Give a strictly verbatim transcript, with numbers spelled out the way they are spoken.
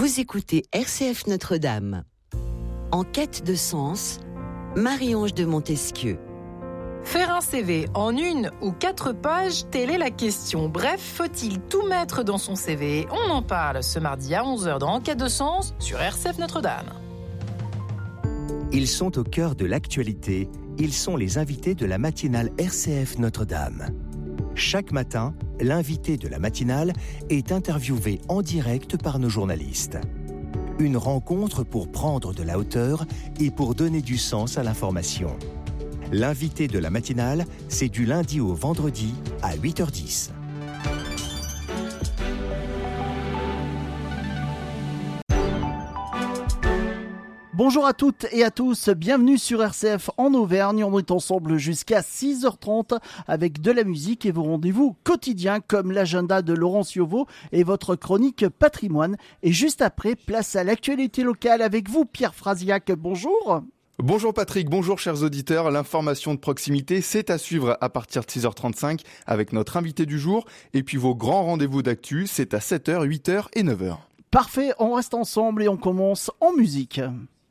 Vous écoutez R C F Notre-Dame. En quête de sens, Marie-Ange de Montesquieu. Faire un C V en une ou quatre pages, telle est la question. Bref, faut-il tout mettre dans son C V? On en parle ce mardi à onze heures dans En quête de sens sur R C F Notre-Dame. Ils sont au cœur de l'actualité. Ils sont les invités de la matinale R C F Notre-Dame. Chaque matin, l'invité de la matinale est interviewé en direct par nos journalistes. Une rencontre pour prendre de la hauteur et pour donner du sens à l'information. L'invité de la matinale, c'est du lundi au vendredi à huit heures dix. Bonjour à toutes et à tous, bienvenue sur R C F en Auvergne. On est ensemble jusqu'à six heures trente avec de la musique et vos rendez-vous quotidiens comme l'agenda de Laurence Yovo et votre chronique patrimoine. Et juste après, place à l'actualité locale avec vous, Pierre Frasiac. Bonjour. Bonjour Patrick, bonjour chers auditeurs. L'information de proximité, c'est à suivre à partir de six heures trente-cinq avec notre invité du jour. Et puis vos grands rendez-vous d'actu, c'est à sept heures, huit heures et neuf heures. Parfait, on reste ensemble et on commence en musique.